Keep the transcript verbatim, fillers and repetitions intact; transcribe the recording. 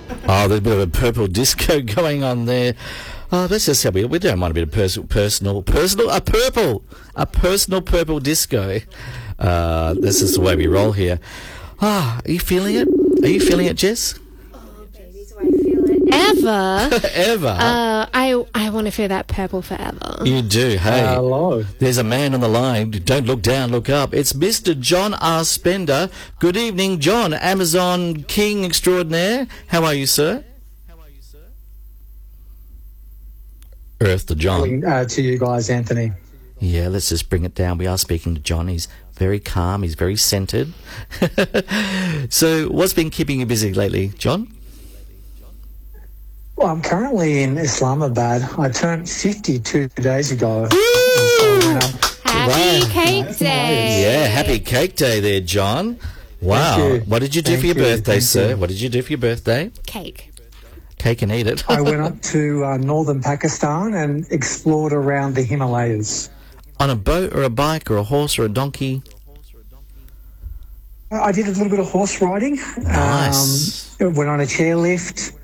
Oh, there's a bit of a purple disco going on there. Oh, that's just how we, we don't mind a bit of pers- personal, personal, a purple, a personal purple disco. Uh, this is the way we roll here. Ah, oh, are you feeling it? Are you feeling it, Jess? Ever, ever. Uh, I I want to feel that purple forever. You do. Hey, hello. There's a man on the line. Don't look down, look up. It's Mister John R. Spender. Good evening, John, Amazon King extraordinaire. How are you, sir? Earth to John. Uh, to you guys, Anthony. Yeah, let's just bring it down. We are speaking to John. He's very calm. He's very centred. So, what's been keeping you busy lately, John? Well, I'm currently in Islamabad. I turned fifty two days ago. So happy wow. cake day. Yeah, happy cake day there, John. Wow. What did you do Thank for your you. birthday, Thank sir? you. What did you do for your birthday? Cake. Cake and eat it. I went up to uh, northern Pakistan and explored around the Himalayas. On a boat or a bike or a horse or a donkey? I did a little bit of horse riding. Nice. Um, went on a chairlift.